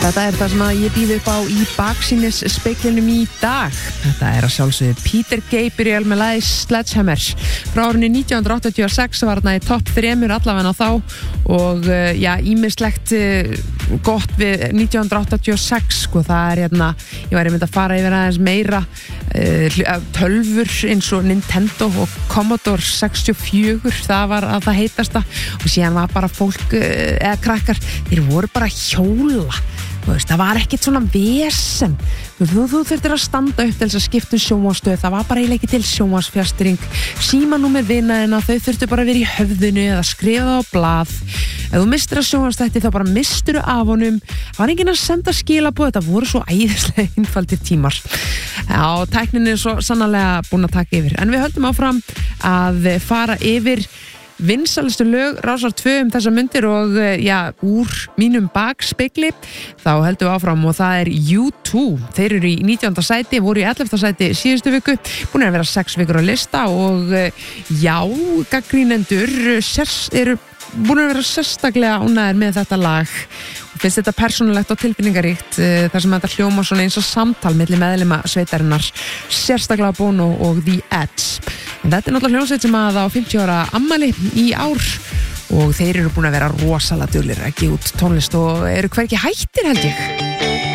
Þetta það sem að ég býð upp á í baksýnisspeglinum í dag. Þetta að sjálfsögðu Peter Gabriel með lagið Sledgehammer. Frá árinu 1986 var þarna í topp 3 allavega þá og ýmislegt gott við 1986 sko, það ég væri myndi að fara yfir aðeins meira tölvur eins og Nintendo og Commodore 64, það var að það heitasta og síðan var bara fólk eða krakkar, þeir voru bara að hjóla. Það var ekkert svona vesen. Þú þurftir að standa upp til þess að skipta sjónvarpsstöð, það var bara eiginlega ekki til sjónvarpsfjarstýring. Símanúmer vinaðina, þau þurftu bara að vera í höfðinu eða skrifa það á blað. Ef þú mistir að sjónvarpsþætti þá bara mistur af honum. Það var enginn að senda skilaboð, þetta voru svo æðislega einfaldir tímar. Já, tæknin svo sannarlega búin að taka yfir. En við höldum áfram að fara yfir vinsælustu lög Rásar 2 þessa mundir og úr mínum bakspegli þá heldum við áfram og það U2. Þeir eru í 19. sæti, voru í 11. sæti síðustu viku, búin að vera 6 vikur á lista og gagnrýnendur eru búin að vera sérstaklega ánægðir með þetta lag og finnst þetta persónulegt og tilfinningaríkt þar sem þetta hljóma svona eins og samtal milli meðlima sveitarinnar, sérstaklega Bono og The Edge. En þetta náttúrulega hljómsveit sem að á 50 ára afmæli í ár og þeir eru búin að vera rosalega duglegir að gefa út tónlist og eru hvergi hættir held ég.